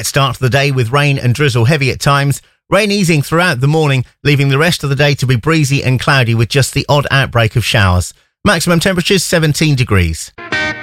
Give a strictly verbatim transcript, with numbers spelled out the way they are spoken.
wet start to the day with rain and drizzle heavy at times. Rain easing throughout the morning, leaving the rest of the day to be breezy and cloudy with just the odd outbreak of showers. Maximum temperatures seventeen degrees.